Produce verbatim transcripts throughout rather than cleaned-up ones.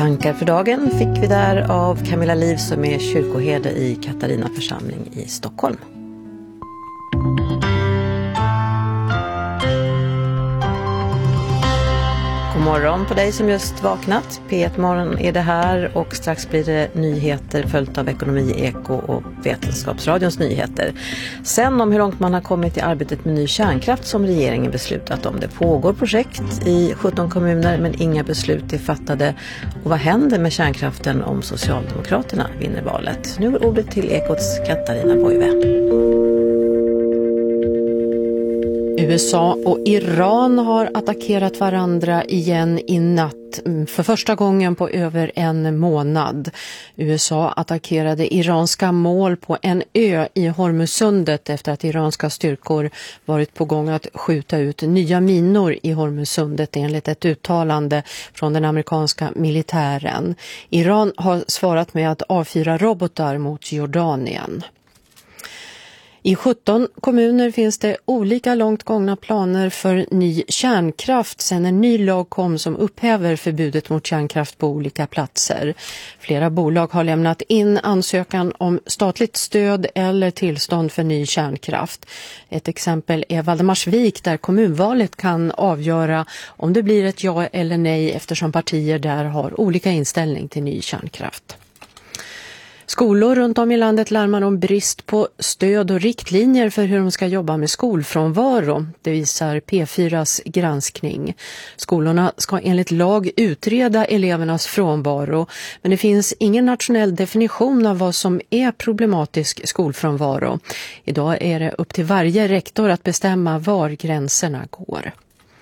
Tankar för dagen fick vi där av Camilla Liv som är kyrkoherde i Katarina församling i Stockholm. God morgon på dig som just vaknat. P ett-morgon är det här och strax blir det nyheter följt av ekonomi, eko och vetenskapsradions nyheter. Sen om hur långt man har kommit i arbetet med ny kärnkraft som regeringen beslutat om. Det pågår projekt i sjutton kommuner men inga beslut är fattade. Och vad händer med kärnkraften om Socialdemokraterna vinner valet? Nu är ordet till Ekots Katarina Boive. U S A och Iran har attackerat varandra igen i natt för första gången på över en månad. U S A attackerade iranska mål på en ö i Hormuzsundet efter att iranska styrkor varit på gång att skjuta ut nya minor i Hormuzsundet enligt ett uttalande från den amerikanska militären. Iran har svarat med att avfyra robotar mot Jordanien. I sjutton kommuner finns det olika långt gångna planer för ny kärnkraft sedan en ny lag kom som upphäver förbudet mot kärnkraft på olika platser. Flera bolag har lämnat in ansökan om statligt stöd eller tillstånd för ny kärnkraft. Ett exempel är Valdemarsvik där kommunvalet kan avgöra om det blir ett ja eller nej eftersom partier där har olika inställning till ny kärnkraft. Skolor runt om i landet larmar om brist på stöd och riktlinjer för hur de ska jobba med skolfrånvaro. Det visar P fyras granskning. Skolorna ska enligt lag utreda elevernas frånvaro, men det finns ingen nationell definition av vad som är problematisk skolfrånvaro. Idag är det upp till varje rektor att bestämma var gränserna går.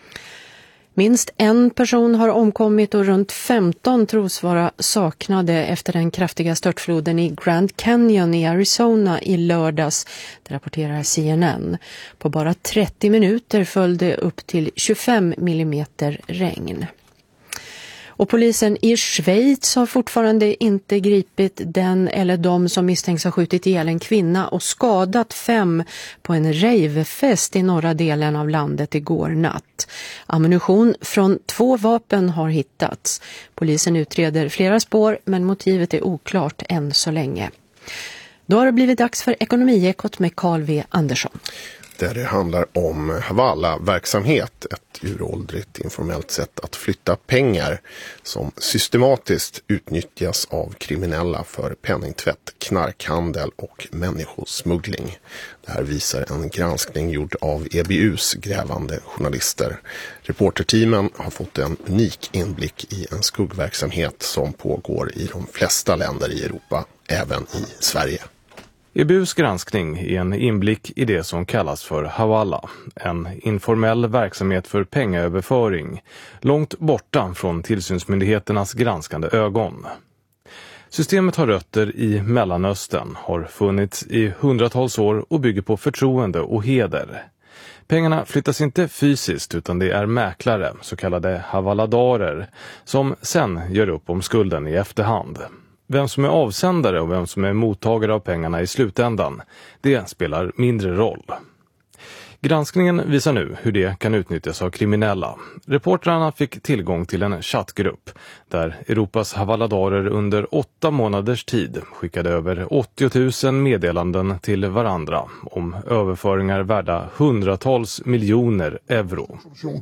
Minst en person har omkommit och runt femton tros vara saknade efter den kraftiga störtfloden i Grand Canyon i Arizona i lördags, det rapporterar C N N. På bara trettio minuter föll det upp till tjugofem millimeter regn. Och polisen i Schweiz har fortfarande inte gripit den eller de som misstänks ha skjutit ihjäl en kvinna och skadat fem på en ravefest i norra delen av landet igår natt. Ammunition från två vapen har hittats. Polisen utreder flera spår men motivet är oklart än så länge. Då har det blivit dags för Ekonomiekot med Carl V. Andersson. Där det handlar om Havala-verksamhet, ett uråldrigt informellt sätt att flytta pengar som systematiskt utnyttjas av kriminella för penningtvätt, knarkhandel och människosmuggling. Det här visar en granskning gjord av E B U:s grävande journalister. Reporterteamen har fått en unik inblick i en skuggverksamhet som pågår i de flesta länder i Europa, även i Sverige. E B U:s granskning är en inblick i det som kallas för Havala, en informell verksamhet för pengaöverföring, långt borta från tillsynsmyndigheternas granskande ögon. Systemet har rötter i Mellanöstern, har funnits i hundratals år och bygger på förtroende och heder. Pengarna flyttas inte fysiskt utan det är mäklare, så kallade havaladarer, som sen gör upp om skulden i efterhand. Vem som är avsändare och vem som är mottagare av pengarna i slutändan, det spelar mindre roll. Granskningen visar nu hur det kan utnyttjas av kriminella. Reportrarna fick tillgång till en chattgrupp där Europas havaladarer under åtta månaders tid skickade över åttio tusen meddelanden till varandra om överföringar värda hundratals miljoner euro.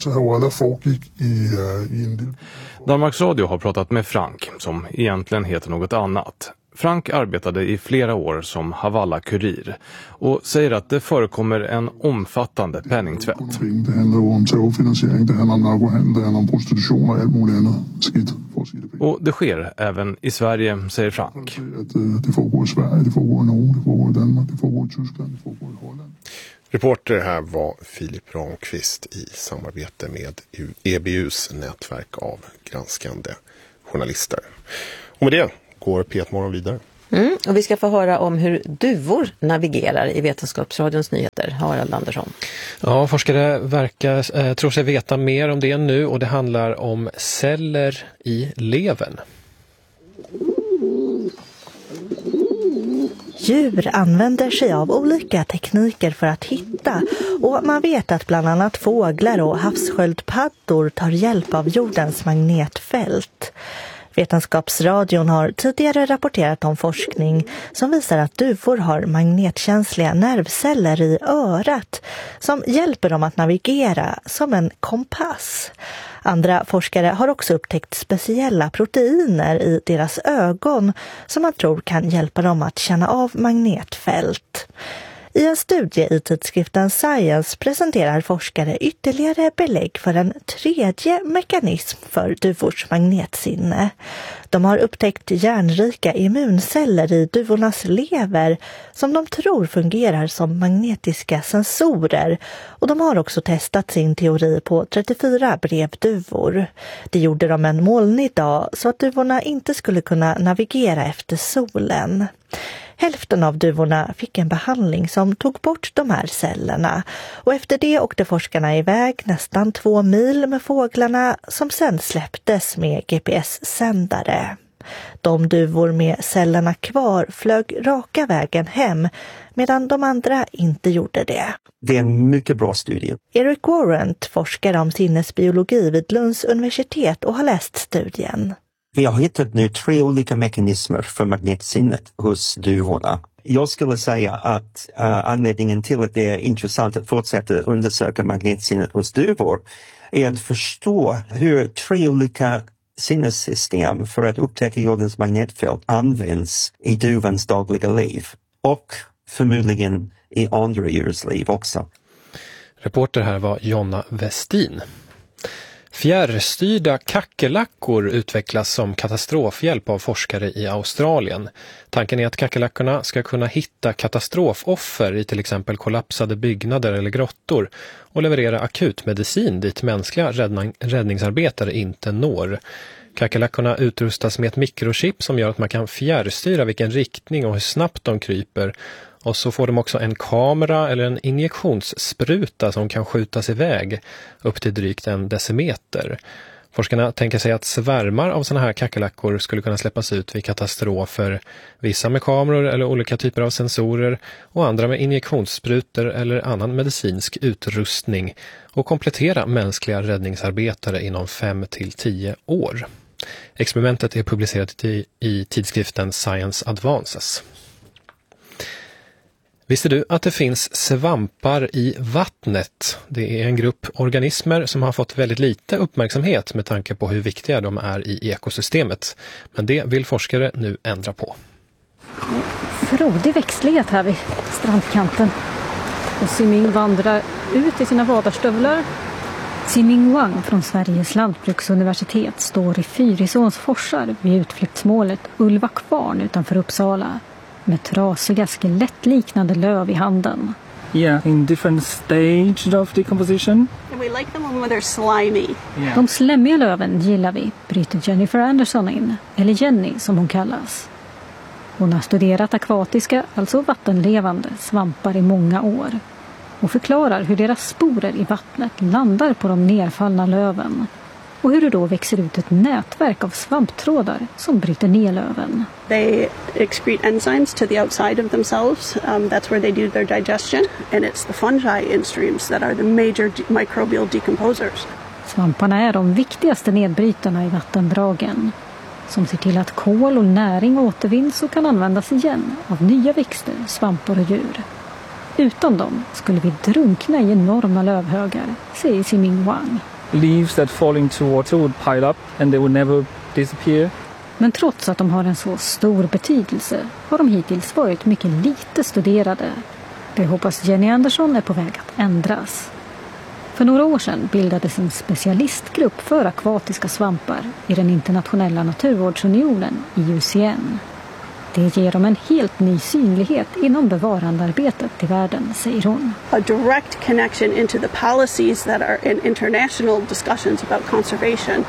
Danmarks Radio har pratat med Frank, som egentligen heter något annat. Frank arbetade i flera år som Havala-kurir och säger att det förekommer en omfattande penningtvätt. Det handlar om terrorfinansiering, det handlar om narkohandel, det handlar om prostitution och allt möjligt annat skidt. Och det sker även i Sverige, säger Frank. Det får i Sverige, det får i Norge, det får i Danmark, det får i Tyskland, det får i Holland. Reporter här var Filip Ramqvist i samarbete med E B U:s nätverk av granskande journalister. Och med det går P ett-morgon vidare. Mm, och vi ska få höra om hur duvor navigerar i Vetenskapsradions nyheter. Harald Andersson. Ja, forskare verkar eh, tror sig veta mer om det nu och det handlar om celler i levern. Djur använder sig av olika tekniker för att hitta och man vet att bland annat fåglar och havssköldpaddor tar hjälp av jordens magnetfält. Vetenskapsradion har tidigare rapporterat om forskning som visar att duvor har magnetkänsliga nervceller i örat som hjälper dem att navigera som en kompass. Andra forskare har också upptäckt speciella proteiner i deras ögon som man tror kan hjälpa dem att känna av magnetfält. I en studie i tidskriften Science presenterar forskare ytterligare belägg för en tredje mekanism för duvors magnetsinne. De har upptäckt järnrika immunceller i duvornas lever som de tror fungerar som magnetiska sensorer, och de har också testat sin teori på trettiofyra brevduvor. Det gjorde de en molnig dag så att duvorna inte skulle kunna navigera efter solen. Hälften av duvorna fick en behandling som tog bort de här cellerna, och efter det åkte forskarna iväg nästan två mil med fåglarna som sedan släpptes med G P S-sändare. De duvor med cellerna kvar flög raka vägen hem medan de andra inte gjorde det. Det är en mycket bra studie. Eric Warrant forskar om sinnesbiologi vid Lunds universitet och har läst studien. Vi har hittat nu tre olika mekanismer för magnetsinnet hos duvorna. Jag skulle säga att uh, anledningen till att det är intressant att fortsätta undersöka magnetsinnet hos duvor är att förstå hur tre olika sinnessystem för att upptäcka jordens magnetfält används i duvans dagliga liv och förmodligen i andra djurs liv också. Reporter här var Jonna Westin. Fjärrstyrda kackerlackor utvecklas som katastrofhjälp av forskare i Australien. Tanken är att kackerlackorna ska kunna hitta katastrofoffer i till exempel kollapsade byggnader eller grottor och leverera akutmedicin dit mänskliga räddning- räddningsarbetare inte når. Kackerlackorna utrustas med ett mikrochip som gör att man kan fjärrstyra vilken riktning och hur snabbt de kryper. Och så får de också en kamera eller en injektionsspruta som kan skjutas iväg upp till drygt en decimeter. Forskarna tänker sig att svärmar av sådana här kackerlackor skulle kunna släppas ut vid katastrofer. Vissa med kameror eller olika typer av sensorer och andra med injektionssprutor eller annan medicinsk utrustning och komplettera mänskliga räddningsarbetare inom fem till tio år. Experimentet är publicerat i, i tidskriften Science Advances. Visste du att det finns svampar i vattnet? Det är en grupp organismer som har fått väldigt lite uppmärksamhet med tanke på hur viktiga de är i ekosystemet. Men det vill forskare nu ändra på. Frodig växtlighet här vid strandkanten. Och Siming vandrar ut i sina vadarstövlar. Siming Wang från Sveriges lantbruksuniversitet står i Fyrisåns forsar vid utflyktsmålet Ulva Kvarn utanför Uppsala, med trasiga skelettliknande löv i handen. Yeah, in different stage of decomposition. And we like them when they're slimy. Yeah. De slemmiga löven gillar vi, bryter Jennifer Anderson in, eller Jenny som hon kallas. Hon har studerat akvatiska, alltså vattenlevande, svampar i många år och förklarar hur deras sporer i vattnet landar på de nerfallna löven. Och hur det då växer ut ett nätverk av svamptrådar som bryter ner löven. They excrete enzymes to the outside of themselves. Um, that's where they do their digestion. And it's the fungi in streams that are the major de- microbial decomposers. Svamparna är de viktigaste nedbrytarna i vattendragen, som ser till att kol och näring återvinns och kan användas igen av nya växter, svampar och djur. Utan dem skulle vi drunkna i enorma lövhögar, säger Siming Wang. Leaves that fall into water would pile up and they would never disappear. Men trots att de har en så stor betydelse har de hittills varit mycket lite studerade. Det hoppas Jenny Anderson är på väg att ändras. För några år sedan bildades en specialistgrupp för akvatiska svampar i den internationella naturvårdsunionen I U C N. Det ger dem en helt ny synlighet inom bevarandearbetet i världen, säger hon. A direct connection into the policies that are in international discussions about conservation.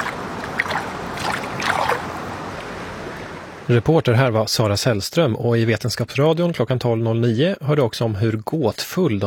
Reporter här var Sara Sällström och i Vetenskapsradion klockan tolv noll nio hörde också om hur gåtfull